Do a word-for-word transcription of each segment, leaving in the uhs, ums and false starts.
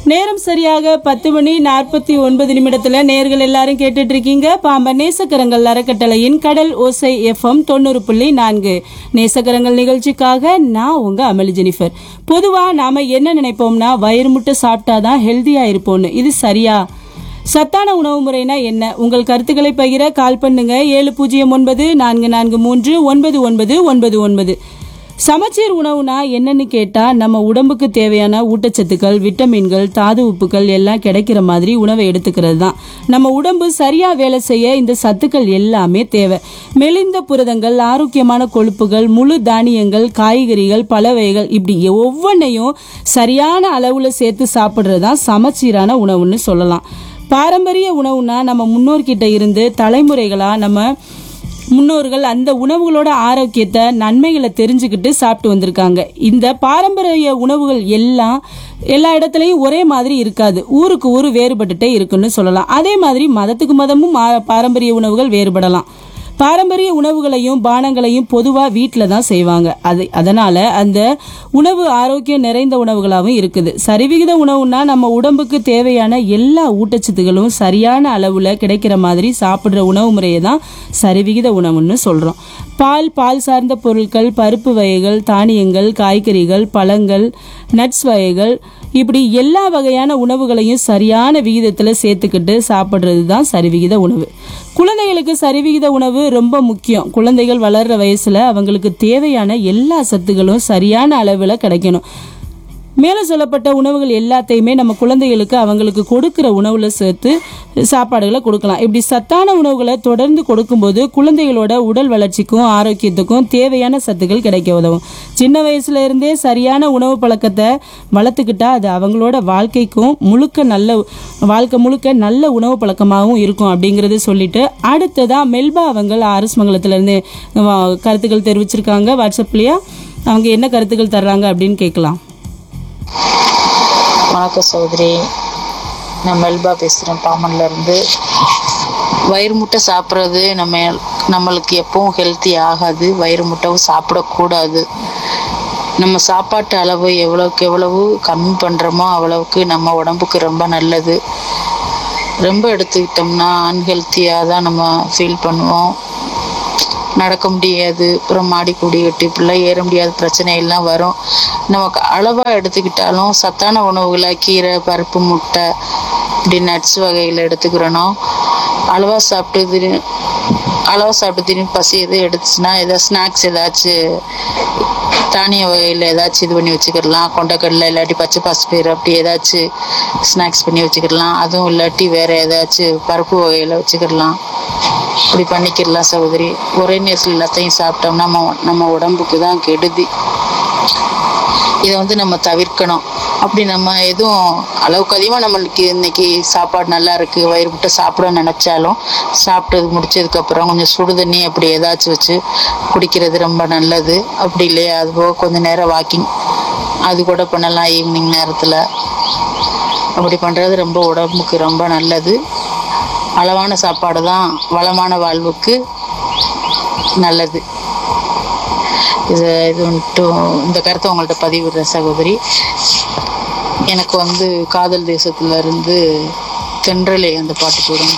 நேரம் சரியாக பத்து மணி நாற்பத்தி ஒன்பது நிமிடத்துல நேர்கள் எல்லாரும் கேட்டுட்டு இருக்கீங்க பாம்பன் நேசக்கரங்கள் அறக்கட்டளையின் கடல் ஓசை எஃப்எம் தொண்ணூறு புள்ளி நான்கு நேசக்கரங்கள் நிகழ்ச்சிக்காக நான் உங்க அமளி ஜெனிஃபர். பொதுவா நாம என்ன நினைப்போம்னா வயிறு முட்டை சாப்பிட்டாதான் ஹெல்தியா இருப்போம்னு. இது சரியா? சத்தான உணவு முறைனா என்ன? உங்கள் கருத்துக்களை பகிர கால் பண்ணுங்க ஏழு பூஜ்ஜியம் ஒன்பது நான்கு நான்கு மூன்று ஒன்பது ஒன்பது ஒன்பது ஒன்பது. சமச்சீர் உணவுனா என்னன்னு கேட்டா நம்ம உடம்புக்கு தேவையான ஊட்டச்சத்துக்கள், விட்டமின்கள், தாது உப்புக்கள் எல்லாம் கிடைக்கிற மாதிரி உணவை எடுத்துக்கிறது தான். நம்ம உடம்பு சரியா வேலை செய்ய இந்த சத்துக்கள் எல்லாமே தேவை. மெலிந்த புரதங்கள், ஆரோக்கியமான கொழுப்புகள், முழு தானியங்கள், காய்கறிகள், பழவகைகள் இப்படி ஒவ்வொன்றையும் சரியான அளவுல சேர்த்து சாப்பிட்றது தான் சமச்சீரான உணவுன்னு சொல்லலாம். பாரம்பரிய உணவுனா நம்ம முன்னோர்கிட்ட இருந்து தலைமுறைகளா நம்ம முன்னோர்கள் அந்த உணவுகளோட ஆரோக்கியத்தை, நன்மைகளை தெரிஞ்சுக்கிட்டு சாப்பிட்டு வந்திருக்காங்க. இந்த பாரம்பரிய உணவுகள் எல்லாம் எல்லா இடத்துலையும் ஒரே மாதிரி இருக்காது. ஊருக்கு ஊர் வேறுபட்டுட்டே இருக்குன்னு சொல்லலாம். அதே மாதிரி மதத்துக்கு மதமும் பாரம்பரிய உணவுகள் வேறுபடலாம். பாரம்பரிய உணவுகளையும் பானங்களையும் பொதுவா வீட்டில தான் செய்வாங்க. அது அதனால அந்த உணவு ஆரோக்கியம் நிறைந்த உணவுகளாகவும் இருக்குது. சரிவிகித உணவுனா நம்ம உடம்புக்கு தேவையான எல்லா ஊட்டச்சத்துக்களும் சரியான அளவுல கிடைக்கிற மாதிரி சாப்பிடுற உணவு முறையை தான் சரிவிகித உணவுன்னு சொல்றோம். பால், பால் சார்ந்த பொருட்கள், பருப்பு வகைகள், தானியங்கள், காய்கறிகள், பழங்கள், நட்ஸ் வகைகள் இப்படி எல்லா வகையான உணவுகளையும் சரியான விகிதத்துல சேர்த்துக்கிட்டு சாப்பிடுறது தான் சரிவிகித உணவு. குழந்தைகளுக்கு சரிவிகித உணவு ரொம்ப முக்கியம். குழந்தைகள் வளர்ற வயசுல அவங்களுக்கு தேவையான எல்லா சத்துக்களும் சரியான அளவுல கிடைக்கணும். மேலே சொல்லப்பட்ட உணவுகள் எல்லாத்தையுமே நம்ம குழந்தைகளுக்கு அவங்களுக்கு கொடுக்கிற உணவுல சேர்த்து சாப்பாடுகளை கொடுக்கலாம். இப்படி சத்தான உணவுகளை தொடர்ந்து கொடுக்கும்போது குழந்தைகளோட உடல் வளர்ச்சிக்கும் ஆரோக்கியத்துக்கும் தேவையான சத்துக்கள் கிடைக்க உதவும். சின்ன வயசுல இருந்தே சரியான உணவு பழக்கத்தை வளர்த்துக்கிட்டா அது அவங்களோட வாழ்க்கைக்கும் முழுக்க நல்ல வாழ்க்கை முழுக்க நல்ல உணவு பழக்கமாகவும் இருக்கும் அப்படிங்கறது சொல்லிட்டு அடுத்ததா மெல்பா அவங்க அரசமங்கலத்துல இருந்து கருத்துக்கள் தெரிவிச்சிருக்காங்க. வாட்ஸ்அப்லயா அவங்க என்ன கருத்துக்கள் தர்றாங்க அப்படின்னு கேட்கலாம். வணக்கம் சகோதரி, நான் மெல்பா பேசுகிறேன் பாமன்ல இருந்து. வயிறு முட்டை சாப்பிட்றது நம்ம நம்மளுக்கு எப்பவும் ஹெல்த்தி ஆகாது. வயிறு முட்டைவும் சாப்பிடக்கூடாது. நம்ம சாப்பாட்டு அளவு எவ்வளவுக்கு எவ்வளவு கம்மி பண்ணுறோமோ அவ்வளவுக்கு நம்ம உடம்புக்கு ரொம்ப நல்லது. ரொம்ப எடுத்துக்கிட்டோம்னா அன்ஹெல்த்தியாக தான் நம்ம ஃபீல் பண்ணுவோம். நடக்க முடியாது, அப்புறம் மாடி கூடி கட்டி இப்படிலாம் ஏற முடியாத பிரச்சனை எல்லாம் வரும். நமக்கு அளவாக எடுத்துக்கிட்டாலும் சத்தான உணவுகளை கீரை, பருப்பு, முட்டை இப்படி நட்ஸ் வகையில் எடுத்துக்கிறணும். அளவாக சாப்பிட்டு திடீர்னு அளவாக சாப்பிட்டு திடீர்னு பசி எதுவும் எடுத்துச்சுன்னா ஏதாவது ஸ்நாக்ஸ் ஏதாச்சும் தானிய வகையில் ஏதாச்சும் இது பண்ணி வச்சுக்கிடலாம். கொண்டக்கடலை இல்லாட்டி பச்சை பாசிப்பயிறு அப்படி ஏதாச்சும் ஸ்நாக்ஸ் பண்ணி வச்சுக்கிடலாம். அதுவும் இல்லாட்டி வேறு ஏதாச்சும் பருப்பு வகையில் வச்சுக்கிடலாம். இப்படி பண்ணிக்கிடலாம் சகோதரி. ஒரே நேரத்தில் எல்லாத்தையும் சாப்பிட்டோம்னா நம்ம நம்ம உடம்புக்கு தான் கெடுதி. இதை வந்து நம்ம தவிர்க்கணும். அப்படி நம்ம எதுவும் அளவுக்கு அதிகமாக நம்மளுக்கு இன்னைக்கு சாப்பாடு நல்லா இருக்குது, வயிறு விட்டு சாப்பிட நினச்சாலும் சாப்பிட்டது முடிச்சதுக்கப்புறம் கொஞ்சம் சுடு தண்ணி அப்படி ஏதாச்சும் வச்சு குடிக்கிறது ரொம்ப நல்லது. அப்படி இல்லையா அது போக கொஞ்சம் நேரம் வாக்கிங் அது கூட பண்ணலாம் ஈவினிங் நேரத்தில். அப்படி பண்ணுறது ரொம்ப உடம்புக்கு ரொம்ப நல்லது. அளவான சாப்பாடு தான் வளமான வாழ்வுக்கு நல்லது. இது இது வந்துட்டு இந்த கருத்தை உங்கள்கிட்ட பதிவிடுற சகோதரி. எனக்கு வந்து காதல் தேசத்துல இருந்து தென்றலே அந்த பாட்டு போடுங்க.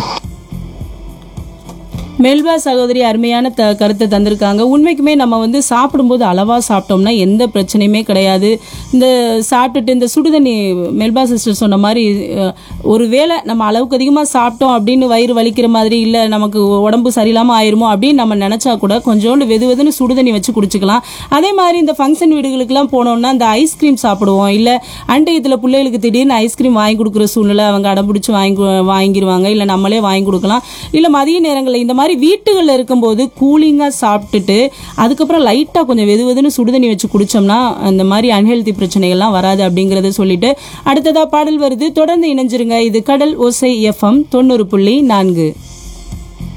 மெல்பா சகோதரி அருமையான த கருத்தை தந்திருக்காங்க. உண்மைக்குமே நம்ம வந்து சாப்பிடும்போது அளவாக சாப்பிட்டோம்னா எந்த பிரச்சனையுமே கிடையாது. இந்த சாப்பிட்டுட்டு இந்த சுடுதண்ணி மெல்பா சிஸ்டர் சொன்ன மாதிரி ஒரு வேளை நம்ம அளவுக்கு அதிகமாக சாப்பிட்டோம் அப்படின்னு வயிறு வலிக்கிற மாதிரி இல்லை நமக்கு உடம்பு சரியில்லாமல் ஆயிருமோ அப்படின்னு நம்ம நினச்சா கூட கொஞ்சோண்டு வெது வெதுன்னு சுடுதண்ணி வச்சு குடிச்சிக்கலாம். அதே மாதிரி இந்த ஃபங்க்ஷன் வீடுகளுக்கெல்லாம் போனோம்னா இந்த ஐஸ்கிரீம் சாப்பிடுவோம். இல்லை அண்டையத்தில் பிள்ளைகளுக்கு திடீர்னு ஐஸ்கிரீம் வாங்கி கொடுக்குற சூழ்நிலை அவங்க அடம்பிடிச்சு வாங்கி வாங்கிடுவாங்க. இல்லை நம்மளே வாங்கி கொடுக்கலாம். இல்லை மதிய நேரங்களில் இந்த மாதிரி வீட்டுகளில் இருக்கும்போது கூலிங்காக சாப்பிட்டுட்டு அதுக்கப்புறம் லைட்டாக கொஞ்சம் வெது வெதுன்னு சுடுதண்ணி வச்சு குடிச்சோம்னா அந்த மாதிரி அன்ஹெல்தி பிரச்சனைகள்லாம் வராது அப்படிங்கிறத சொல்லிட்டு அடுத்ததா பாடல் வருது. தொடர்ந்து இணைஞ்சிருங்க. இது கடல் ஓசை எஃப்எம் தொண்ணூறு புள்ளி நான்கு.